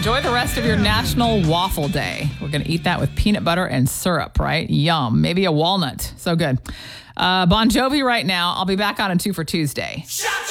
Enjoy the rest of your National Waffle Day. We're going to eat that with peanut butter and syrup, right? Yum. Maybe a walnut. So good. Bon Jovi right now. I'll be back on in 2 for Tuesday. Shut